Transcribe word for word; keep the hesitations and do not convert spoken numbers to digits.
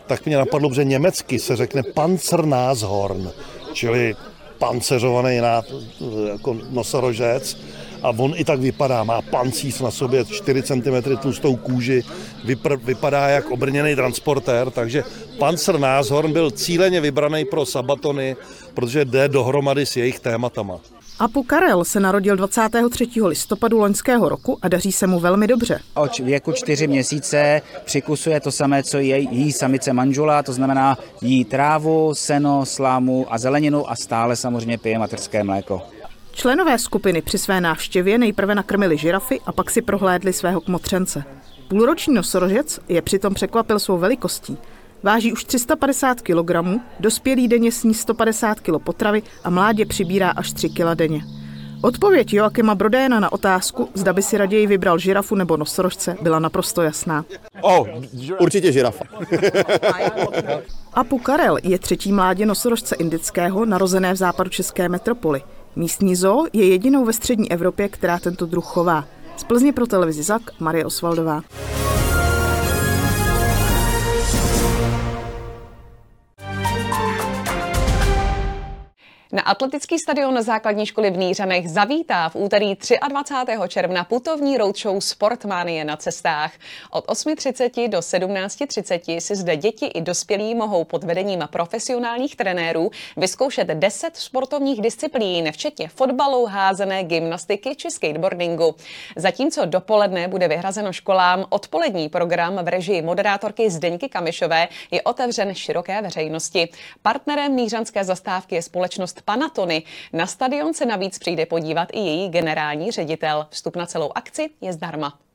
tak mě napadlo, že německy se řekne Panzernashorn, čili panceřovaný na, jako nosorožec. A on i tak vypadá, má pancíř na sobě, čtyři centimetry tlustou kůži, vypr- vypadá jak obrněný transportér, takže Panzernashorn byl cíleně vybraný pro Sabatony, protože jde dohromady s jejich tématama. Apu Karel se narodil dvacátého třetího listopadu loňského roku a daří se mu velmi dobře. Od věku čtyři měsíce přikusuje to samé, co jí, jí samice manžula, to znamená jí trávu, seno, slámu a zeleninu a stále samozřejmě pije mateřské mléko. Členové skupiny při své návštěvě nejprve nakrmili žirafy a pak si prohlédli svého kmotřence. Půlroční nosorožec je přitom překvapil svou velikostí. Váží už tři sta padesát kilogramů, dospělý denně sní sto padesát kilogramů potravy a mládě přibírá až tři kila denně. Odpověď Joakima Brodéna na otázku, zda by si raději vybral žirafu nebo nosorožce, byla naprosto jasná. Oh, určitě žirafa. Apu Karel je třetí mládě nosorožce indického, narozené v západočeské metropoli. Místní zoo je jedinou ve střední Evropě, která tento druh chová. Z Plzně pro televizi Zak, Marie Osvaldová. Na atletický stadion základní školy v Nýřanech zavítá v úterý dvacátého třetího června putovní roadshow Sportmanie na cestách. Od osmi třicet do sedmnácti třiceti si zde děti i dospělí mohou pod vedením profesionálních trenérů vyzkoušet deset sportovních disciplín, včetně fotbalu, házené, gymnastiky či skateboardingu. Zatímco dopoledne bude vyhrazeno školám, odpolední program v režii moderátorky Zdeňky Kamišové je otevřen široké veřejnosti. Partnerem nýřanské zastávky je společnost Panatony. Na stadion se navíc přijde podívat i její generální ředitel. Vstup na celou akci je zdarma.